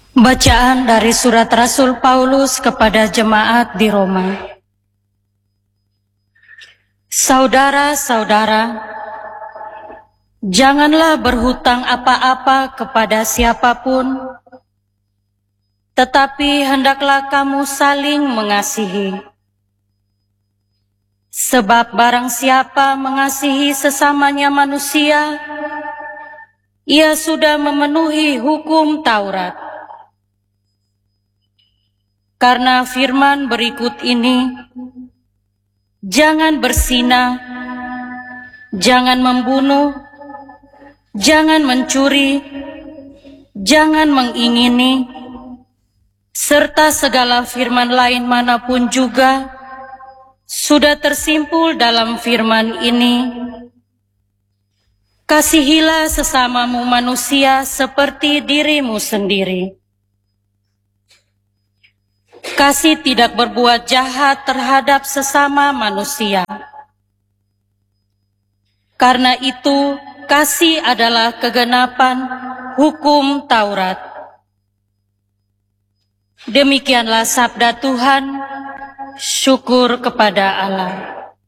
Bacaan dari surat Rasul Paulus kepada jemaat di Roma. Saudara-saudara, janganlah berhutang apa-apa kepada siapapun, tetapi hendaklah kamu saling mengasihi. Sebab barang siapa mengasihi sesamanya manusia, ia sudah memenuhi hukum Taurat. Karena firman berikut ini, jangan berzina, jangan membunuh, jangan mencuri, jangan mengingini, serta segala firman lain manapun juga sudah tersimpul dalam firman ini. Kasihilah sesamamu manusia seperti dirimu sendiri. Kasih tidak berbuat jahat terhadap sesama manusia. Karena itu, kasih adalah kegenapan hukum Taurat. Demikianlah sabda Tuhan, syukur kepada Allah.